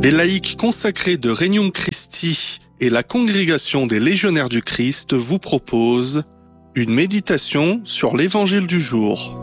Les laïcs consacrés de Regnum Christi et la congrégation des légionnaires du Christ vous proposent une méditation sur l'évangile du jour.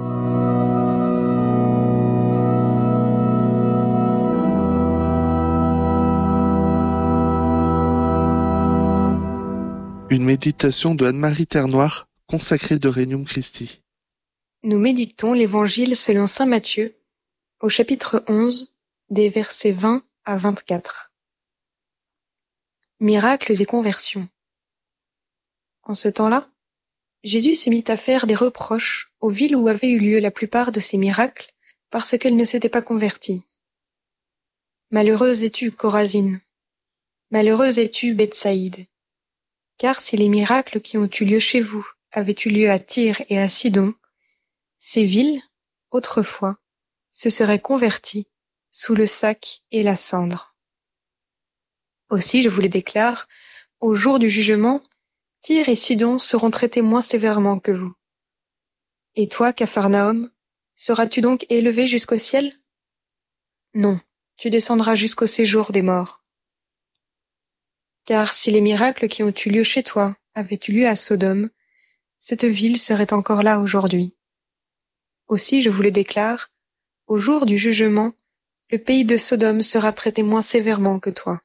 Une méditation de Anne-Marie Ternoir, consacrée de Regnum Christi. Nous méditons l'Évangile selon saint Matthieu, au chapitre 11, des versets 20 à 24. Miracles et conversions. En ce temps-là, Jésus se mit à faire des reproches aux villes où avaient eu lieu la plupart de ces miracles, parce qu'elles ne s'étaient pas converties. Malheureuse es-tu, Chorazine! Malheureuse es-tu, Bethsaïde! Car si les miracles qui ont eu lieu chez vous avaient eu lieu à Tyr et à Sidon, ces villes, autrefois, se seraient converties sous le sac et la cendre. Aussi, je vous le déclare, au jour du jugement, Tyr et Sidon seront traités moins sévèrement que vous. Et toi, Capharnaüm, seras-tu donc élevé jusqu'au ciel? Non, tu descendras jusqu'au séjour des morts. Car si les miracles qui ont eu lieu chez toi avaient eu lieu à Sodome, cette ville serait encore là aujourd'hui. Aussi, je vous le déclare, au jour du jugement, le pays de Sodome sera traité moins sévèrement que toi.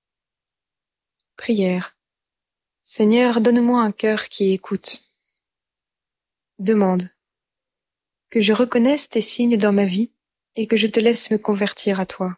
Prière. Seigneur, donne-moi un cœur qui écoute. Demande. Que je reconnaisse tes signes dans ma vie et que je te laisse me convertir à toi.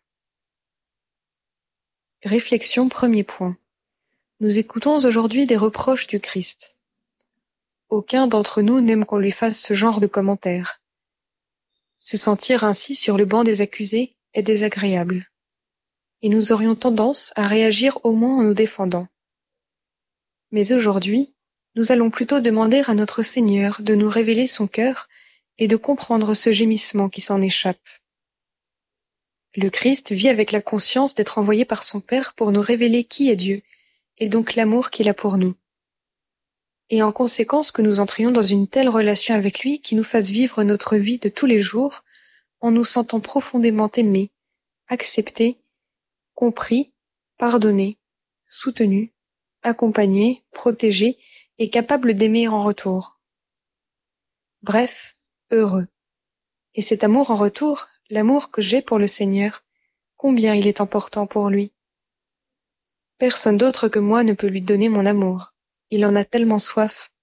Réflexion, premier point. Nous écoutons aujourd'hui des reproches du Christ. Aucun d'entre nous n'aime qu'on lui fasse ce genre de commentaires. Se sentir ainsi sur le banc des accusés est désagréable. Et nous aurions tendance à réagir au moins en nous défendant. Mais aujourd'hui, nous allons plutôt demander à notre Seigneur de nous révéler son cœur et de comprendre ce gémissement qui s'en échappe. Le Christ vit avec la conscience d'être envoyé par son Père pour nous révéler qui est Dieu, et donc l'amour qu'il a pour nous. Et en conséquence que nous entrions dans une telle relation avec lui qui nous fasse vivre notre vie de tous les jours en nous sentant profondément aimés, acceptés, compris, pardonnés, soutenus, accompagnés, protégés et capables d'aimer en retour. Bref, heureux. Et cet amour en retour, l'amour que j'ai pour le Seigneur, combien il est important pour lui. Personne d'autre que moi ne peut lui donner mon amour. Il en a tellement soif.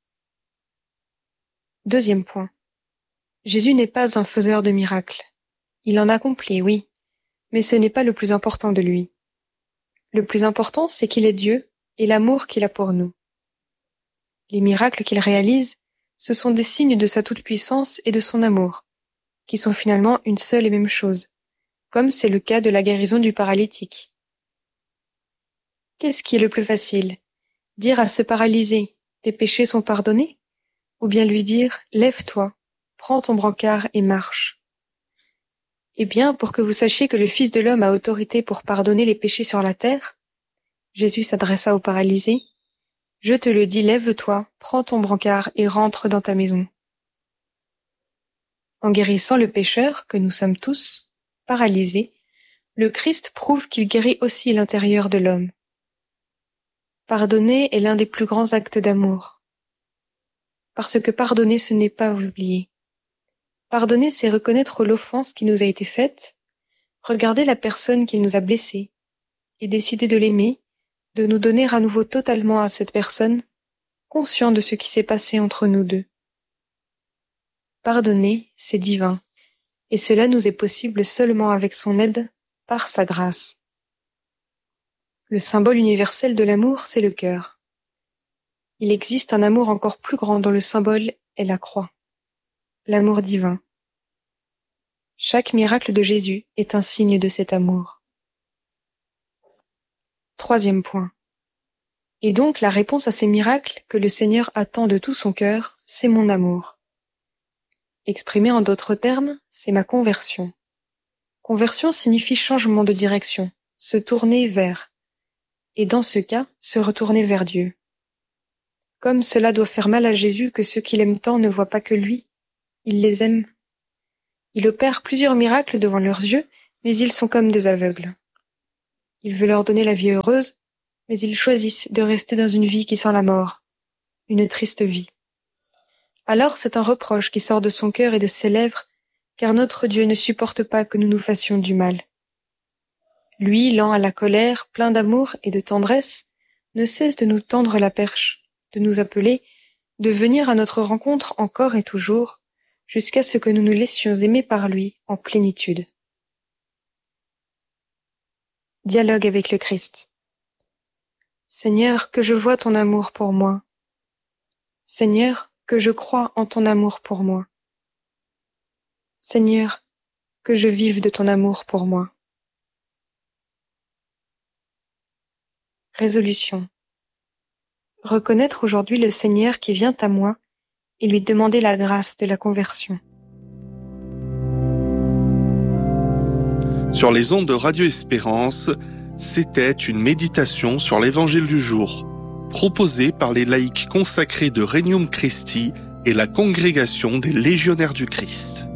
Deuxième point. Jésus n'est pas un faiseur de miracles. Il en accomplit, oui, mais ce n'est pas le plus important de lui. Le plus important, c'est qu'il est Dieu et l'amour qu'il a pour nous. Les miracles qu'il réalise, ce sont des signes de sa toute-puissance et de son amour, qui sont finalement une seule et même chose, comme c'est le cas de la guérison du paralytique. Qu'est-ce qui est le plus facile? Dire à ce paralysé, tes péchés sont pardonnés? Ou bien lui dire, lève-toi, prends ton brancard et marche. Eh bien, pour que vous sachiez que le Fils de l'homme a autorité pour pardonner les péchés sur la terre, Jésus s'adressa au paralysé, je te le dis, lève-toi, prends ton brancard et rentre dans ta maison. En guérissant le pécheur, que nous sommes tous, paralysés, le Christ prouve qu'il guérit aussi l'intérieur de l'homme. Pardonner est l'un des plus grands actes d'amour. Parce que pardonner, ce n'est pas oublier. Pardonner, c'est reconnaître l'offense qui nous a été faite, regarder la personne qui nous a blessés, et décider de l'aimer, de nous donner à nouveau totalement à cette personne, conscient de ce qui s'est passé entre nous deux. Pardonner, c'est divin, et cela nous est possible seulement avec son aide, par sa grâce. Le symbole universel de l'amour, c'est le cœur. Il existe un amour encore plus grand dont le symbole est la croix. L'amour divin. Chaque miracle de Jésus est un signe de cet amour. Troisième point. Et donc la réponse à ces miracles que le Seigneur attend de tout son cœur, c'est mon amour. Exprimé en d'autres termes, c'est ma conversion. Conversion signifie changement de direction, se tourner vers, et dans ce cas, se retourner vers Dieu. Comme cela doit faire mal à Jésus que ceux qu'il aime tant ne voient pas que lui, il les aime. Il opère plusieurs miracles devant leurs yeux, mais ils sont comme des aveugles. Il veut leur donner la vie heureuse, mais ils choisissent de rester dans une vie qui sent la mort, une triste vie. Alors c'est un reproche qui sort de son cœur et de ses lèvres, car notre Dieu ne supporte pas que nous nous fassions du mal. Lui, lent à la colère, plein d'amour et de tendresse, ne cesse de nous tendre la perche, de nous appeler, de venir à notre rencontre encore et toujours, jusqu'à ce que nous nous laissions aimer par lui en plénitude. Dialogue avec le Christ. Seigneur, que je vois ton amour pour moi. Seigneur, que je crois en ton amour pour moi. Seigneur, que je vive de ton amour pour moi. Résolution. Reconnaître aujourd'hui le Seigneur qui vient à moi et lui demander la grâce de la conversion. Sur les ondes de Radio Espérance, c'était une méditation sur l'Évangile du jour, proposée par les laïcs consacrés de Regnum Christi et la Congrégation des Légionnaires du Christ.